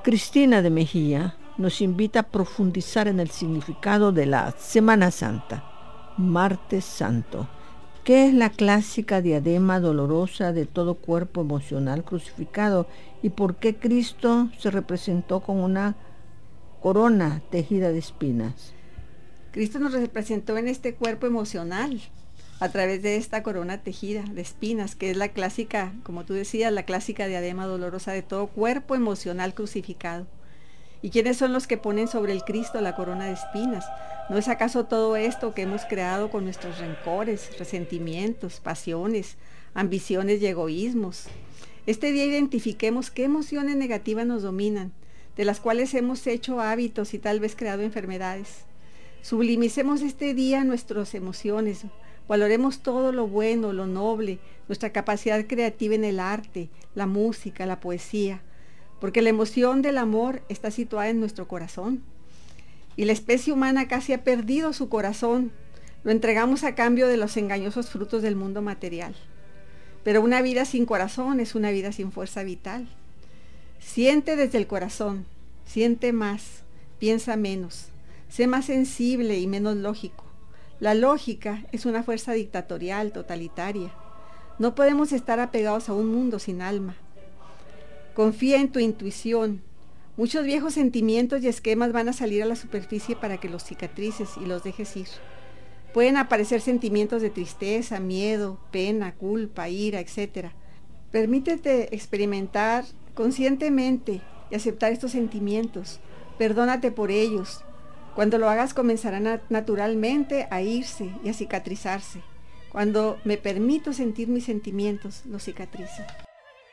Cristina de Mejía nos invita a profundizar en el significado de la Semana Santa, Martes Santo. ¿Qué es la clásica diadema dolorosa de todo cuerpo emocional crucificado y por qué Cristo se representó con una corona tejida de espinas? Cristo nos representó en este cuerpo emocional a través de esta corona tejida de espinas, que es la clásica, como tú decías, la clásica diadema dolorosa de todo cuerpo emocional crucificado. ¿Y quiénes son los que ponen sobre el Cristo la corona de espinas? ¿No es acaso todo esto que hemos creado con nuestros rencores, resentimientos, pasiones, ambiciones y egoísmos? Este día identifiquemos qué emociones negativas nos dominan, de las cuales hemos hecho hábitos y tal vez creado enfermedades. Sublimicemos este día nuestras emociones, valoremos todo lo bueno, lo noble, nuestra capacidad creativa en el arte, la música, la poesía, porque la emoción del amor está situada en nuestro corazón. Y la especie humana casi ha perdido su corazón, lo entregamos a cambio de los engañosos frutos del mundo material. Pero una vida sin corazón es una vida sin fuerza vital. Siente desde el corazón, siente más, piensa menos, sé más sensible y menos lógico. La lógica es una fuerza dictatorial, totalitaria. No podemos estar apegados a un mundo sin alma. Confía en tu intuición. Muchos viejos sentimientos y esquemas van a salir a la superficie para que los cicatrices y los dejes ir. Pueden aparecer sentimientos de tristeza, miedo, pena, culpa, ira, etc. Permítete experimentar conscientemente y aceptar estos sentimientos. Perdónate por ellos. Cuando lo hagas comenzarán naturalmente a irse y a cicatrizarse. Cuando me permito sentir mis sentimientos, los cicatrizo.